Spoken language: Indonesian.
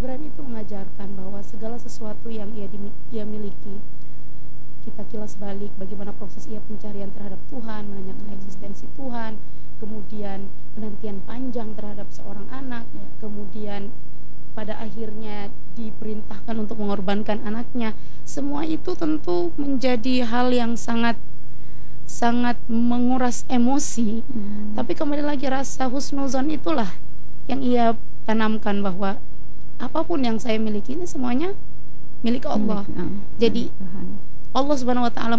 Ibrahim itu mengajarkan bahwa segala sesuatu yang dia miliki, kita kilas balik bagaimana proses ia pencarian terhadap Tuhan, menanyakan eksistensi Tuhan, kemudian penantian panjang terhadap seorang anak, kemudian pada akhirnya diperintahkan untuk mengorbankan anaknya. Semua itu tentu menjadi hal yang sangat menguras emosi. Tapi kembali lagi rasa husnuzon itulah yang ia tanamkan, bahwa apapun yang saya miliki ini semuanya milik Allah. Jadi Allah Subhanahu wa taala